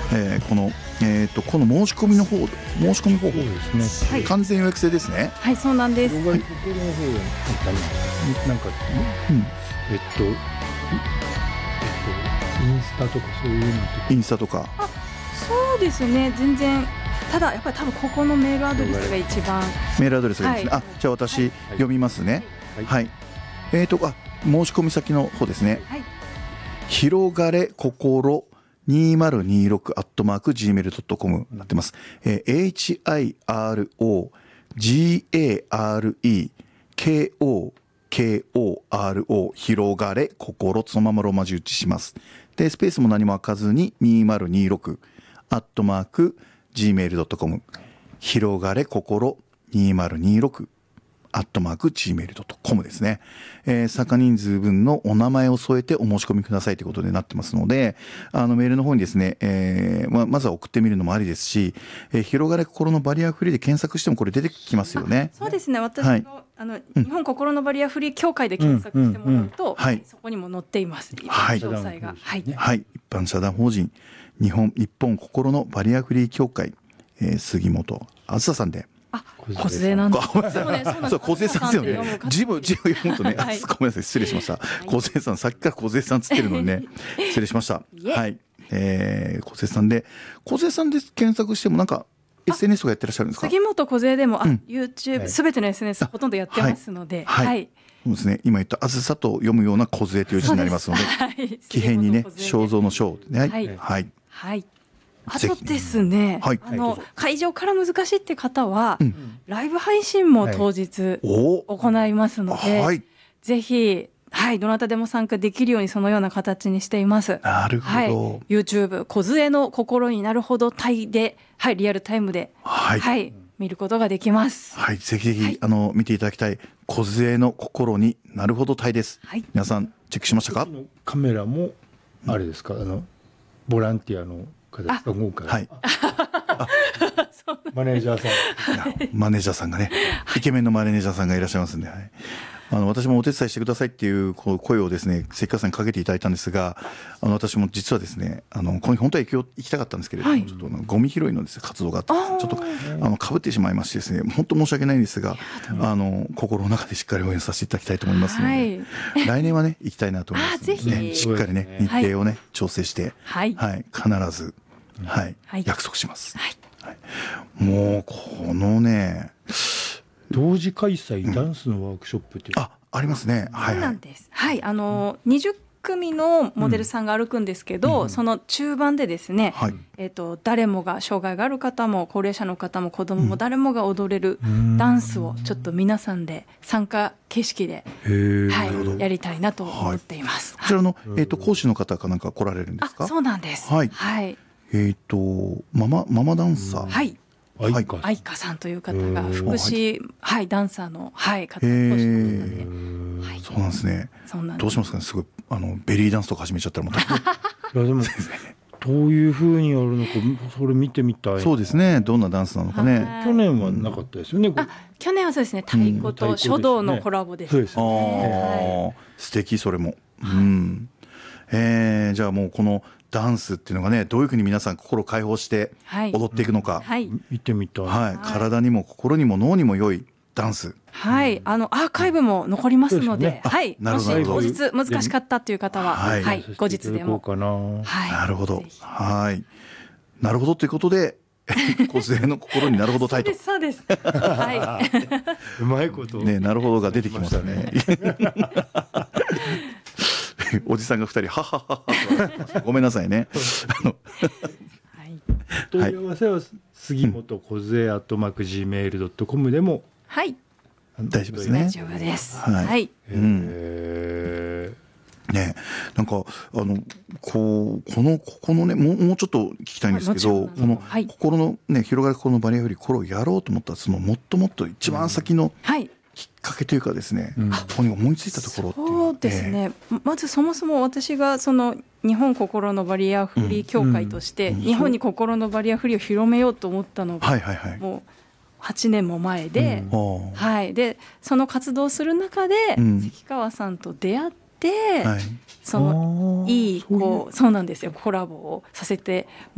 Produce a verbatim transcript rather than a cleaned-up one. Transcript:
えー、この、えー、とこの申し込みの方申し込み方法ですね、 はい、完全予約制ですね。 はい、そうなんです。 ここの方なんか、うん、えっと、えっと、インスタとかそういうのインスタとか。 あ、そうですね、全然。ただやっぱり多分ここのメールアドレスが一番。 メールアドレスがいいですね。 はい、 あ、じゃあ私、はい、読みますね。はい。はい、えーとあ申し込み先の方ですね。はい、広がれ心にせんにじゅうろくアットマークジーメールドットコム になってます。えー、エイチアイアールオージーエーアールイーケーオーケーオーアールオー 広がれ心、そのままローマ字打ちします。でスペースも何も開かずににせんにじゅうろくアットマークジーメールドットコム 広がれ心にせんにじゅうろくアットマークジーメールドットコム ですね。えー、参加人数分のお名前を添えてお申し込みくださいということになってますので、あのメールの方にですね、えーまあ、まずは送ってみるのもありですし、えー、広がれ心のバリアフリーで検索してもこれ出てきますよね。 そうですね、私の、はい、あの日本心のバリアフリー協会で検索してもらうと、うんうんうん、はい、そこにも載っています。はい、詳細が、はいはい、 一般社団法人日本日本心のバリアフリー協会、えー、杉本あずささんで。 あ、小杖なんです。 そう、小杖さんですよね。字も字を読むとね、はい、ごめんなさい、失礼しました。小杖さん、さっきから小杖さんつってるのにね、失礼しました。はい、えー、小杖さんで、小杖さんで検索してもなんか エスエヌエス とかやってらっしゃるんですか？ 杉本小杖でも、あ、うん、YouTube すべての エスエヌエス ほとんどやってますので、 はい。はいはい、そうですね。今言ったあずさと読むような小杖という字になりますので、はい、木偏にね、肖像の肖ね、はい、はい、はい。 あとですね、はい、あの会場から難しいって方は、うん、ライブ配信も当日行いますので、はい、ぜひ、はい、どなたでも参加できるようにそのような形にしています。 なるほど。はい、 YouTube 小杖の心になるほどタイで、はい、リアルタイムで、はい、はい、見ることができます。 はい、ぜひぜひ、はい、あの見ていただきたい小杖の心になるほどタイです。はい、皆さんチェックしましたか？ カメラもあれですか、あのボランティアの形が今回、はい、マネージャーさんマネージャーさんがね、イケメンのマネージャーさんがいらっしゃいますんで、はい、あの私もお手伝いしてくださいっていう声をですね関川さんにかけていただいたんですが、あの私も実はですね、あのこの本当は行きたかったんですけれども、はい、ちょっとゴミ拾いのです、ね、活動があってちょっとあの被ってしまいましてですね、本当申し訳ないんですが、あの心の中でしっかり応援させていただきたいと思いますので、はい、来年はね行きたいなと思いますので、ね、しっかりね日程をね、はい、調整して、はいはい、必ず、はいはい、約束します、はいはい、もうこのね同時開催ダンスのワークショップっていう、 うん、あありますね。はい、 そうなんです。はい、あのにじゅっくみのモデルさんが歩くんですけど、うん、その中盤でですね、はい、えーと、誰もが障害がある方も高齢者の方も子どもも誰もが踊れるダンスをちょっと皆さんで参加形式で、はい、やりたいなと思っています。 はい、こちらの、えーと、講師の方かなんか来られるんですか？ あ、そうなんです。 はい。 はい、 えーとママママダンサー、 はい、 愛花、愛花さんという方が福祉、はい、ダンサーの、はい、方講師の方で、 はい、そうなんですね。どうしますかね、すごいあのベリーダンスとか始めちゃったらまたいやでもどういう風にやるのかそれ見てみたい。 そうですね、どんなダンスなのかね。 去年はなかったですよね。 あ、去年はそうですね、太鼓と書道のコラボです。 そうですね。あ、素敵それも。うん。えー、じゃあもうこのダンスっていうのがね、どういうふうに皆さん心を解放して踊っていくのか、 はい、 見てみたい。 はい、体にも心にも脳にも良いダンス、 はい、あのアーカイブも残りますので、ね、はい、もし後日難しかったっていう方は、はい、はい、後日でも、 はい、なるほど、はい、なるほどということで小杖の心になるほどタイトル、 そうですそうです、はい、 うまいことね、なるほどが出てきましたね。おじさんがふたりははははごめんなさいね。 問い合わせは杉本小杖アットマーク ジーメールドットコム でも、 はい、 大丈夫ですね。 大丈夫です。はい。はい、 うん、ね、なんかあのこうこのここのねもうもうちょっと聞きたいんですけど、この心のね広がる心のバリアフリー、これをやろうと思ったらそのもっともっと一番先の、はいきっかけというかですね、うん、ここに思いついたところっていうのは、 そうですね、えー、まずそもそも私がその日本心のバリアフリー協会として、うんうん、日本に心のバリアフリーを広めようと思ったのが、はいはいはい、もうはちねんも前で、うんはい、でその活動する中で、うん、関川さんと出会って、はい、そのいいこうそうなんですよ、コラボをさせて